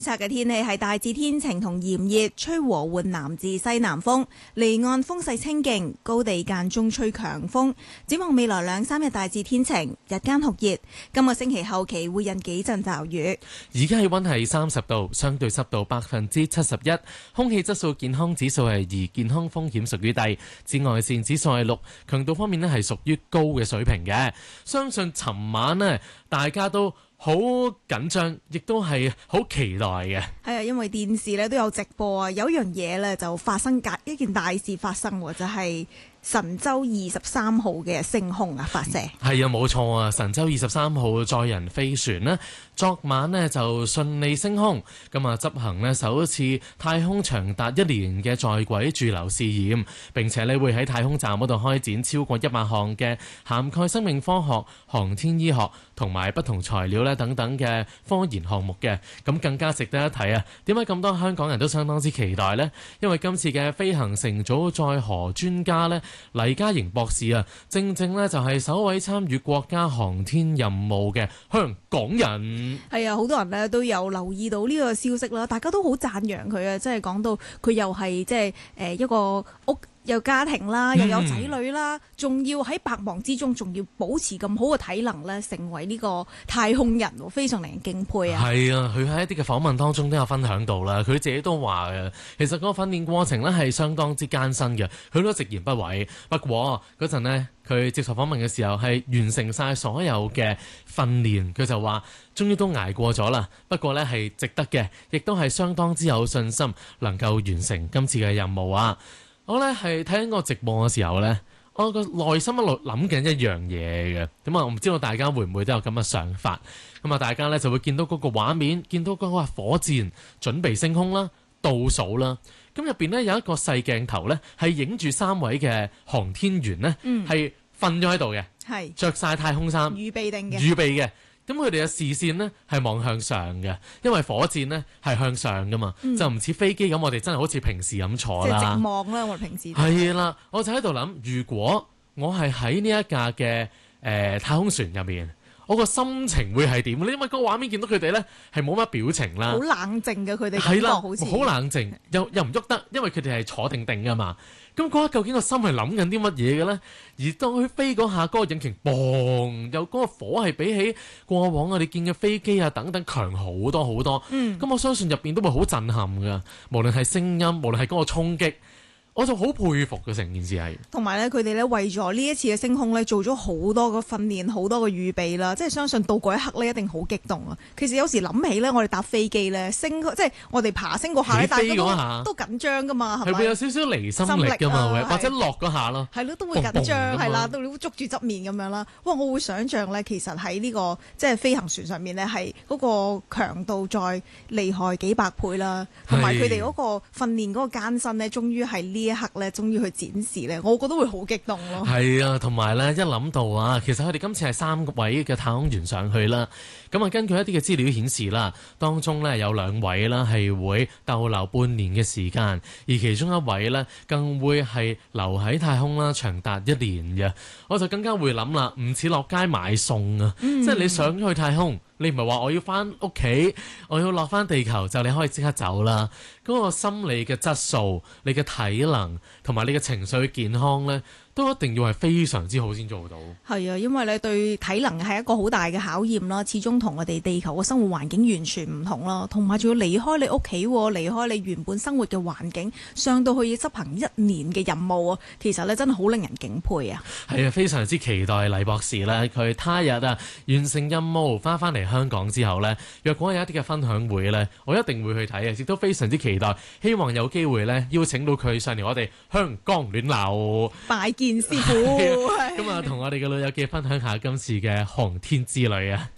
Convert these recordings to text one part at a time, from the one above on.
測嘅天氣係大致天晴同炎熱，吹和緩南至西南風，離岸風勢清勁，高地間中吹強風。展望未來2-3日大致天晴，日間酷熱。今個星期後期會引幾陣驟雨。 而家氣溫係30度，相對濕度71%，空氣質素健康指數係2，健康風險屬於低，紫外線指數係6，強度方面呢係屬於高嘅水平嘅。相信尋晚呢大家都好緊張，亦都係好期待嘅。 係啊，因為電視咧都有直播啊，有一樣嘢咧就發生一件大事發生喎，就係神舟23號嘅升空啊發射。係啊，冇錯啊，神舟23號載人飛船呢昨晚呢就順利升空，咁啊執行呢首次太空長達1年嘅在軌駐留試驗，並且呢會喺太空站嗰度開展超過100項嘅涵蓋生命科學、航天醫學同埋不同材料呢等等嘅科研項目嘅。咁更加值得一提啊，點解咁多香港人都相當之期待呢？因為今次嘅飛行乘組載荷專家呢，黎嘉瑩博士啊，正正呢就係首位參與國家航天任務嘅香港人。 係啊，好多人呢都有留意到呢個消息啦，大家都好讚揚佢啊，即係講到佢又係即係一個屋有家庭啦，又有仔女啦，仲要喺百忙之中仲要保持咁好嘅體能咧，成為呢個太空人，非常令人敬佩啊！係啊，佢喺一啲嘅訪問當中都有分享到啦，佢自己都話嘅，其實嗰個訓練過程咧係相當之艱辛嘅，佢都直言不諱。不過嗰陣呢，佢接受訪問嘅時候係完成晒所有嘅訓練，佢就話終於都捱過咗啦。不過呢係值得嘅，亦都係相當之有信心能夠完成今次嘅任務啊！我呢係睇緊個直播嘅時候呢，我個內心一路諗緊一樣嘢嘅，咁啊，我唔知道大家會唔會都有咁嘅想法。咁啊，大家呢就會見到嗰個畫面，見到嗰個火箭準備升空啦、倒數啦。咁入邊呢有一個細鏡頭呢，係影住3位嘅航天員呢，係瞓咗喺度嘅，係着晒太空衫，預備嘅。咁佢哋嘅視線呢係望向上嘅，因為火箭呢係向上噶嘛，就唔似飛機咁，我哋真係好似平時咁坐啦。即係直望啦，我哋平時係啦。我就喺度諗，如果我係喺呢一架嘅太空船入面，我個心情會係點呢？因為個畫面見到佢哋呢係冇乜表情啦，好冷靜嘅佢哋感覺好似好冷靜，又唔喐得，因為佢哋係坐定定噶嘛。咁嗰刻究竟個心係諗緊啲乜嘢嘅咧？而當佢飛嗰下，嗰個引擎嘣，又嗰個火係比起過往我哋見嘅飛機啊等等強好多好多。咁我相信入邊都會好震撼噶，無論係聲音，無論係嗰個衝擊。我就好佩服嘅成件事係，同埋咧佢哋咧為咗呢一次嘅升空咧做咗好多個訓練，好多個預備啦，即係相信到嗰一刻咧一定好激動啊！其實有時諗起咧，我哋搭飛機咧升，即係我哋爬升嗰下咧，大家都緊張噶嘛，係咪？會有少少離心力噶嘛，或者落嗰下咯，係咯，都會緊張，係啦，都捉住側面咁樣啦。哇！我會想像咧，其實喺呢個即係飛行船上面咧，係嗰個強度再厲害幾百倍啦，同埋佢哋嗰個訓練嗰個艱辛咧，終於係呢一刻咧，終於去展示咧，我覺得會好激動咯。係啊，同埋咧一諗到啊，其實佢哋今次係3位嘅太空員上去啦。咁啊，根據一啲嘅資料顯示啦，當中咧有2位啦係會逗留半年嘅時間，而其中1位咧更會係留喺太空啦，長達1年嘅。我就更加會諗啦，唔似落街買餸啊，即係你上咗去太空。你唔係話我要翻屋企，我要落翻地球就你可以即刻走啦。嗰個心理嘅質素、你嘅體能同埋你嘅情緒健康呢，都一定要係非常之好先做到。係啊，因為你對體能係一個好大嘅考驗啦，始終同我哋地球嘅生活環境完全唔同啦，同埋仲要離開你屋企，離開你原本生活嘅環境，上到去要執行1年嘅任務啊，其實呢真係好令人敬佩啊！係啊，非常之期待黎博士呢，佢他日啊完成任務翻嚟香港之後呢，若果有一啲嘅分享會呢，我一定會去睇嘅，亦都非常之期待，希望有機會呢邀請到佢上嚟我哋香江暖流拜見師傅，咁啊同我哋嘅老友記分享下今次嘅航天之旅啊！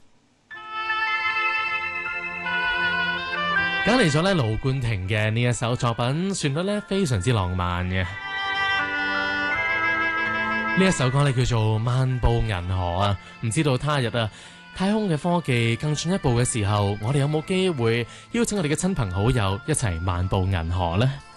揀嚟咗呢盧冠廷嘅呢一首作品，旋律呢非常之浪漫嘅。呢一首歌呢叫做《漫步銀河》啊，唔知道他日啊太空嘅科技更進一步嘅時候，我哋有冇機會邀請我哋嘅親朋好友一齊漫步銀河呢？